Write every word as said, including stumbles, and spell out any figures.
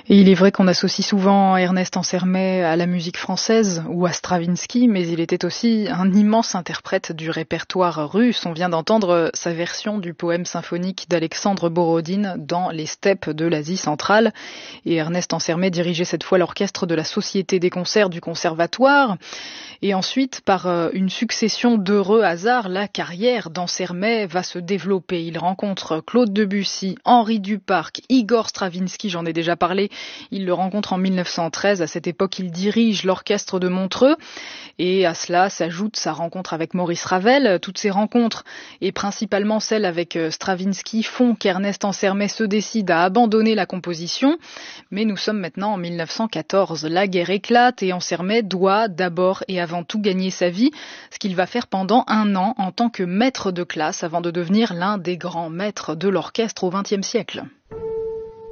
Et il est vrai qu'on associe souvent Ernest Ansermet à la musique française ou à Stravinsky, mais il était aussi un immense interprète du répertoire russe. On vient d'entendre sa version du poème symphonique d'Alexandre Borodine dans les steppes de l'Asie centrale. Et Ernest Ansermet dirigeait cette fois l'orchestre de la Société des concerts du Conservatoire. Et ensuite, par une succession d'heureux hasards, la carrière d'Ansermet va se développer. Il rencontre Claude Debussy, Henri Duparc, Igor Stravinsky, j'en ai déjà parlé. Il le rencontre en mille neuf cent treize. À cette époque, il dirige l'orchestre de Montreux. Et à cela s'ajoute sa rencontre avec Maurice Ravel. Toutes ces rencontres, et principalement celles avec Stravinsky, font qu'Ernest Ansermet se décide à abandonner la composition. Mais nous sommes maintenant en mille neuf cent quatorze. La guerre éclate et Ansermet doit d'abord et avant tout gagner sa vie, ce qu'il va faire pendant un an en tant que maître de classe avant de devenir l'un des grands maîtres de l'orchestre au vingtième siècle.